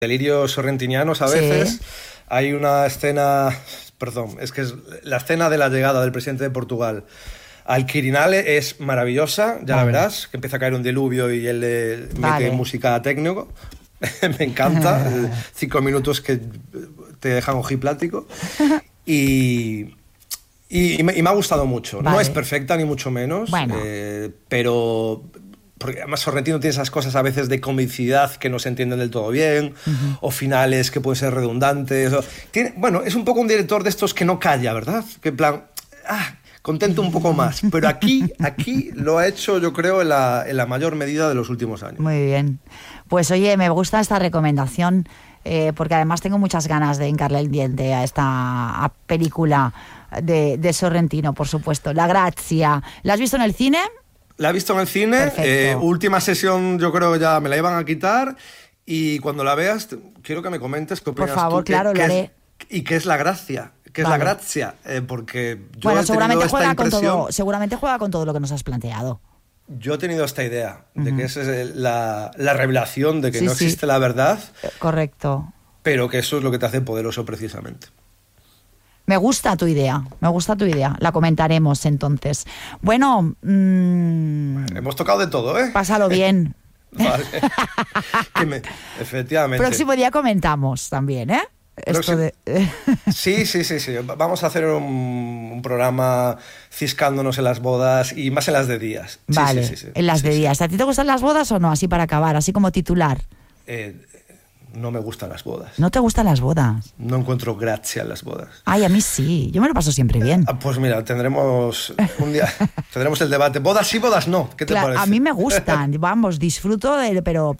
delirios sorrentinianos a veces. Sí. Hay una escena, es que es la escena de la llegada del presidente de Portugal al Quirinale, es maravillosa, ya la verás, que empieza a caer un diluvio y él le mete música técnico. Me encanta, 5 minutos que te dejan ojiplático. Y me ha gustado mucho. No es perfecta, ni mucho menos, pero... Porque además Sorrentino tiene esas cosas a veces de comicidad que no se entienden del todo bien, o finales que pueden ser redundantes. Es un poco un director de estos que no calla, ¿verdad? Que en plan, contento un poco más. Pero aquí lo ha hecho, yo creo, en la mayor medida de los últimos años. Muy bien. Pues oye, me gusta esta recomendación, porque además tengo muchas ganas de hincarle el diente a esta película de Sorrentino, por supuesto. La Grazia. ¿La has visto en el cine? La he visto en el cine, última sesión yo creo ya me la iban a quitar, y cuando la veas quiero que me comentes qué opinas. Por favor, claro, lo haré. ¿Y qué es la gracia? ¿Qué es la grazia? Porque yo seguramente juega con todo lo que nos has planteado. Yo he tenido esta idea de que esa es la revelación de que no existe la verdad. Correcto. Pero que eso es lo que te hace poderoso precisamente. Me gusta tu idea. La comentaremos entonces. Bueno... hemos tocado de todo, ¿eh? Pásalo bien. Vale. Efectivamente. Próximo día comentamos también, ¿eh? Sí. Vamos a hacer un programa ciscándonos en las bodas y más en las de días. Vale, sí. En las de días. ¿A ti te gustan las bodas o no? Así para acabar, así como titular. No me gustan las bodas. ¿No te gustan las bodas? No encuentro gracia en las bodas. Ay, a mí sí. Yo me lo paso siempre bien. Pues mira, tendremos un día el debate. Bodas sí, bodas no. ¿Qué te parece? A mí me gustan. Vamos, disfruto pero...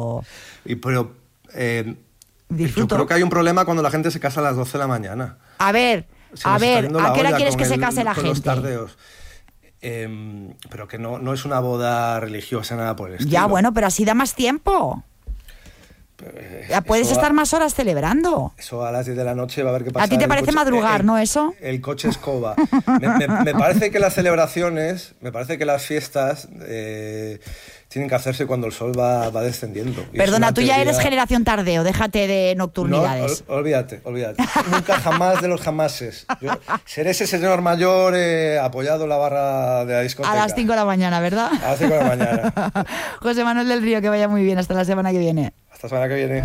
Yo creo que hay un problema cuando la gente se casa a las 12 de la mañana. A ver, ¿a qué hora quieres que se case la gente? Los tardeos. Pero que no es una boda religiosa, nada por el estilo. Ya, bueno, pero así da más tiempo. Puedes estar más horas celebrando. Eso a las 10 de la noche va a haber que pasar. ¿A ti te parece madrugar, no eso? El coche escoba. me parece que las celebraciones, las fiestas tienen que hacerse cuando el sol va descendiendo. Perdona, tú ya eres generación tardeo, déjate de nocturnidades. No, olvídate. Nunca jamás de los jamases. Yo seré ese señor mayor apoyado en la barra de la discoteca. A las 5 de la mañana, ¿verdad? A las 5 de la mañana. José Manuel del Río, que vaya muy bien. Hasta la semana que viene. Hasta la semana que viene.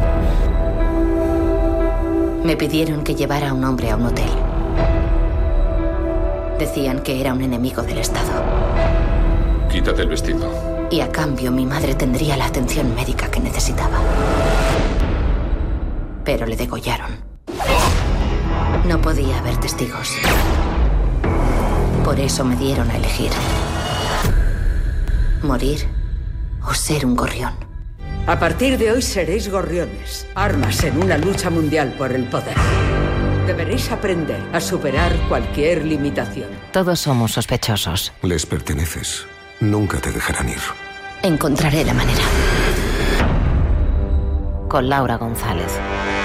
Me pidieron que llevara a un hombre a un hotel. Decían que era un enemigo del Estado. Quítate el vestido. Y a cambio mi madre tendría la atención médica que necesitaba. Pero le degollaron. No podía haber testigos. Por eso me dieron a elegir. Morir o ser un gorrión. A partir de hoy seréis gorriones, armas en una lucha mundial por el poder. Deberéis aprender a superar cualquier limitación. Todos somos sospechosos. Les perteneces. Nunca te dejarán ir. Encontraré la manera. Con Laura González.